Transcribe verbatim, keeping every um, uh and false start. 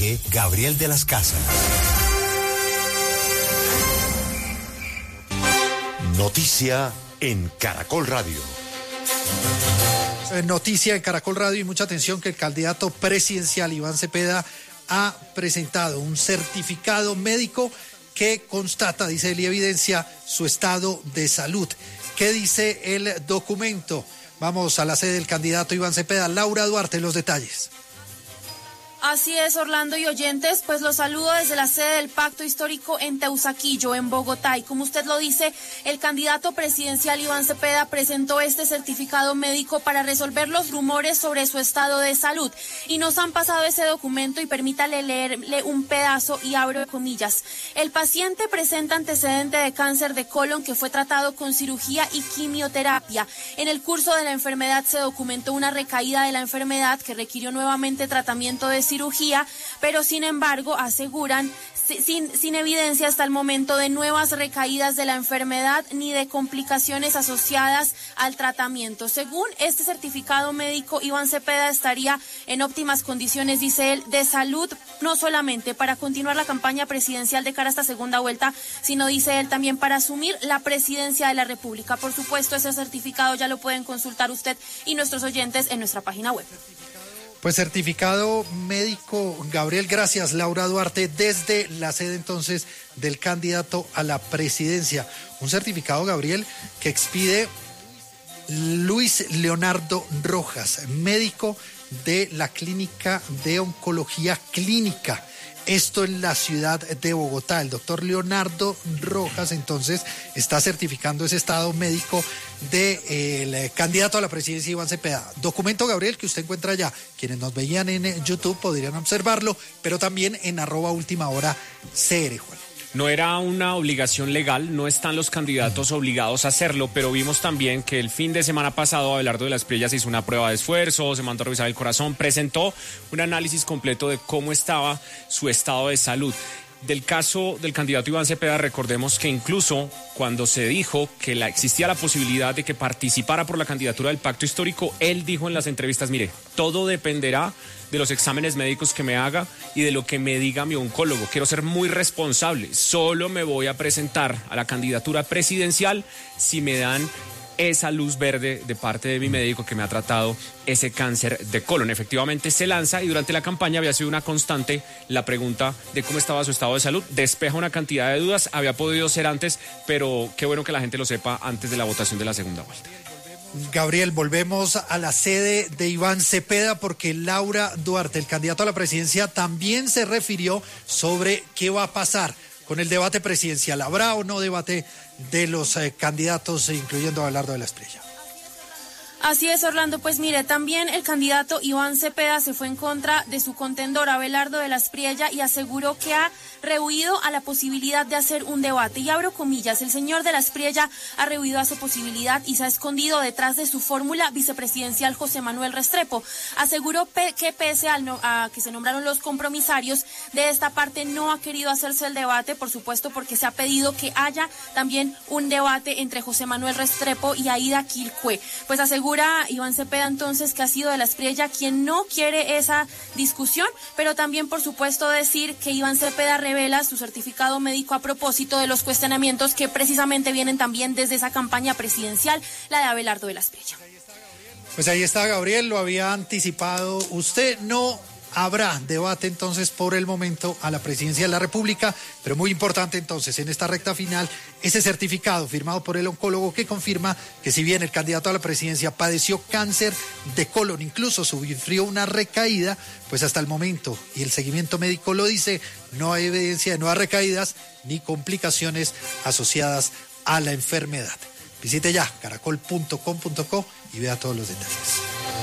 Dirige Gabriel de las Casas. Noticia en Caracol Radio. Noticia en Caracol Radio y mucha atención que el candidato presidencial Iván Cepeda ha presentado un certificado médico que constata, dice él y evidencia, su estado de salud. ¿Qué dice el documento? Vamos a la sede del candidato Iván Cepeda. Laura Duarte, los detalles. Así es, Orlando y oyentes, pues los saludo desde la sede del Pacto Histórico en Teusaquillo, en Bogotá. Y como usted lo dice, el candidato presidencial Iván Cepeda presentó este certificado médico para resolver los rumores sobre su estado de salud. Y nos han pasado ese documento y permítale leerle un pedazo y abro comillas. El paciente presenta antecedente de cáncer de colon que fue tratado con cirugía y quimioterapia. En el curso de la enfermedad se documentó una recaída de la enfermedad que requirió nuevamente tratamiento de cirugía. cirugía, pero sin embargo aseguran sin, sin evidencia hasta el momento de nuevas recaídas de la enfermedad ni de complicaciones asociadas al tratamiento. Según este certificado médico, Iván Cepeda estaría en óptimas condiciones, dice él, de salud, no solamente para continuar la campaña presidencial de cara a esta segunda vuelta, sino, dice él, también para asumir la presidencia de la República. Por supuesto, ese certificado ya lo pueden consultar usted y nuestros oyentes en nuestra página web. Pues certificado médico, Gabriel, gracias, Laura Duarte, desde la sede entonces del candidato a la presidencia. Un certificado, Gabriel, que expide Luis Leonardo Rojas, médico de la Clínica de Oncología Clínica. Esto en la ciudad de Bogotá. El doctor Leonardo Rojas, entonces, está certificando ese estado médico del eh, candidato a la presidencia Iván Cepeda. Documento, Gabriel, que usted encuentra allá. Quienes nos veían en YouTube podrían observarlo, pero también en arroba última hora C R, Juan. No era una obligación legal, no están los candidatos obligados a hacerlo, pero vimos también que el fin de semana pasado Abelardo de la Espriella se hizo una prueba de esfuerzo, se mandó a revisar el corazón, presentó un análisis completo de cómo estaba su estado de salud. Del caso del candidato Iván Cepeda, recordemos que incluso cuando se dijo que la, existía la posibilidad de que participara por la candidatura del Pacto Histórico, él dijo en las entrevistas, mire, todo dependerá de los exámenes médicos que me haga y de lo que me diga mi oncólogo. Quiero ser muy responsable, solo me voy a presentar a la candidatura presidencial si me dan esa luz verde de parte de mi médico que me ha tratado ese cáncer de colon. Efectivamente se lanza y durante la campaña había sido una constante la pregunta de cómo estaba su estado de salud. Despeja una cantidad de dudas, había podido ser antes, pero qué bueno que la gente lo sepa antes de la votación de la segunda vuelta. Gabriel, volvemos a la sede de Iván Cepeda porque Laura Duarte, el candidato a la presidencia, también se refirió sobre qué va a pasar con el debate presidencial. ¿Habrá o no debate de los eh, candidatos, incluyendo a Abelardo de la Espriella? Así es, Orlando. Pues mire, también el candidato Iván Cepeda se fue en contra de su contendor Abelardo de la Espriella y aseguró que ha rehuido a la posibilidad de hacer un debate. Y abro comillas, el señor de la Espriella ha rehuido a esa posibilidad y se ha escondido detrás de su fórmula vicepresidencial José Manuel Restrepo. Aseguró pe- que pese al no, a que se nombraron los compromisarios, de esta parte no ha querido hacerse el debate, por supuesto, porque se ha pedido que haya también un debate entre José Manuel Restrepo y Aida Quilcue. Pues asegura Iván Cepeda entonces que ha sido de la Espriella quien no quiere esa discusión, pero también por supuesto decir que Iván Cepeda revela su certificado médico a propósito de los cuestionamientos que precisamente vienen también desde esa campaña presidencial, la de Abelardo de la Espriella. Pues ahí está, Gabriel, lo había anticipado usted. No habrá debate entonces por el momento a la presidencia de la República, pero muy importante entonces en esta recta final ese certificado firmado por el oncólogo que confirma que si bien el candidato a la presidencia padeció cáncer de colon, incluso sufrió una recaída, pues hasta el momento, y el seguimiento médico lo dice, no hay evidencia de nuevas recaídas ni complicaciones asociadas a la enfermedad. Visite ya caracol punto com punto co y vea todos los detalles.